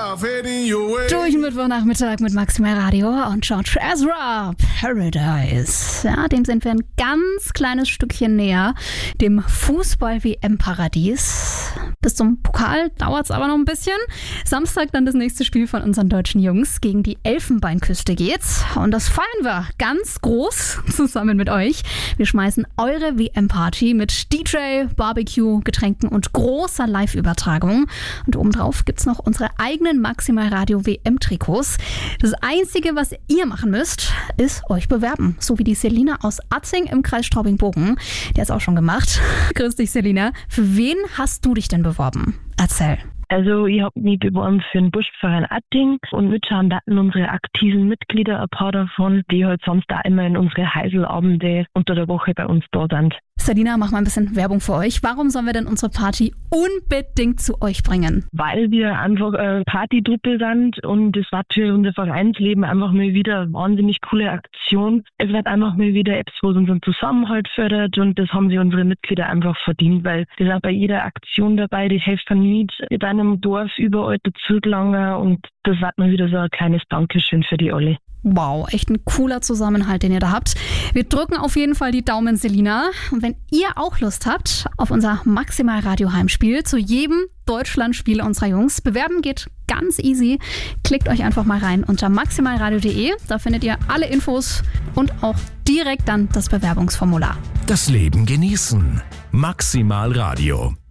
Durch Mittwochnachmittag mit Maximal Radio und George Ezra, Paradise. Ja, dem sind wir ein ganz kleines Stückchen näher, dem Fußball-WM-Paradies. Bis zum Pokal dauert es aber noch ein bisschen. Samstag dann das nächste Spiel von unseren deutschen Jungs. Gegen die Elfenbeinküste geht's. Und das feiern wir ganz groß zusammen mit euch. Wir schmeißen eure WM-Party mit DJ, Barbecue, Getränken und großer Live-Übertragung. Und obendrauf gibt's noch unsere eigenen Maximal Radio WM-Trikots. Das Einzige, was ihr machen müsst, ist euch bewerben. So wie die Selina aus Atzing im Kreis Straubing-Bogen. Die hat's auch schon gemacht. Grüß dich, Selina. Für wen hast du dich denn beworben? Erzähl. Also ich habe mich beworben für den Buschverein Atting und mitschauen hatten unsere aktiven Mitglieder, ein paar davon, die halt sonst auch immer in unsere Heiselabende unter der Woche bei uns da sind. Selina, mach mal ein bisschen Werbung für euch. Warum sollen wir denn unsere Party unbedingt zu euch bringen? Weil wir einfach eine Partytruppe sind und das war für unser Vereinsleben einfach mal wieder eine wahnsinnig coole Aktion. Es wird einfach mal wieder etwas, was unseren Zusammenhalt fördert und das haben sich unsere Mitglieder einfach verdient, weil die sind bei jeder Aktion dabei, die helfen mit in einem Dorf überall dazu gelangen und das wird mal wieder so ein kleines Dankeschön für die alle. Wow, echt ein cooler Zusammenhalt, den ihr da habt. Wir drücken auf jeden Fall die Daumen, Selina. Und wenn ihr auch Lust habt auf unser Maximal Radio Heimspiel zu jedem Deutschlandspiel unserer Jungs, bewerben geht ganz easy. Klickt euch einfach mal rein unter maximalradio.de. Da findet ihr alle Infos und auch direkt dann das Bewerbungsformular. Das Leben genießen. Maximal Radio.